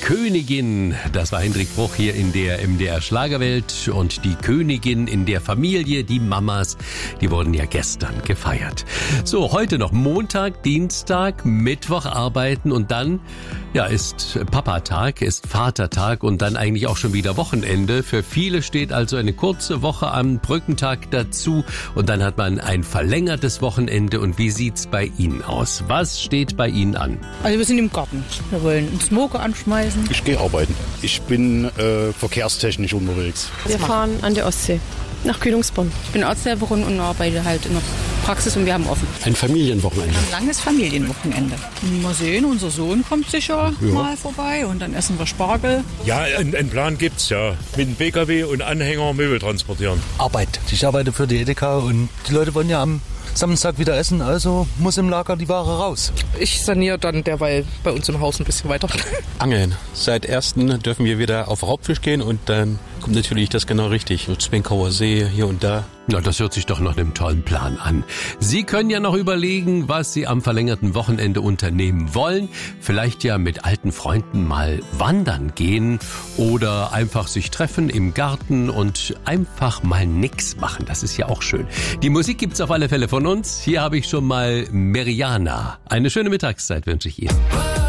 Königin, das war Hendrik Bruch hier in der MDR Schlagerwelt. Und die Königin in der Familie, die Mamas, die wurden ja gestern gefeiert. So, heute noch Montag, Dienstag, Mittwoch arbeiten und dann, ja, ist Papatag, ist Vatertag und dann eigentlich auch schon wieder Wochenende. Für viele steht also eine kurze Woche am Brückentag dazu und dann hat man ein verlängertes Wochenende. Und wie sieht's bei Ihnen aus? Was steht bei Ihnen an? Also wir sind im Garten. Wir wollen einen Smoker anschmeißen. Ich gehe arbeiten. Ich bin verkehrstechnisch unterwegs. Wir fahren an der Ostsee, nach Kühlungsborn. Ich bin Arzthelferin und arbeite halt in der Praxis und wir haben offen. Ein Familienwochenende. Ein langes Familienwochenende. Mal sehen, unser Sohn kommt sicher mal vorbei und dann essen wir Spargel. Ja, einen Plan gibt's, ja. Mit dem PKW und Anhänger Möbel transportieren. Arbeit. Ich arbeite für die Edeka und die Leute wollen ja am Samstag wieder essen, also muss im Lager die Ware raus. Ich saniere dann derweil bei uns im Haus ein bisschen weiter. Angeln. Seit 1. dürfen wir wieder auf Raubfisch gehen und dann kommt natürlich das genau richtig. Zwinkauer See hier und da. Na, das hört sich doch nach einem tollen Plan an. Sie können ja noch überlegen, was Sie am verlängerten Wochenende unternehmen wollen. Vielleicht ja mit alten Freunden mal wandern gehen oder einfach sich treffen im Garten und einfach mal nix machen. Das ist ja auch schön. Die Musik gibt's auf alle Fälle von uns. Hier habe ich schon mal Meriana. Eine schöne Mittagszeit wünsche ich Ihnen.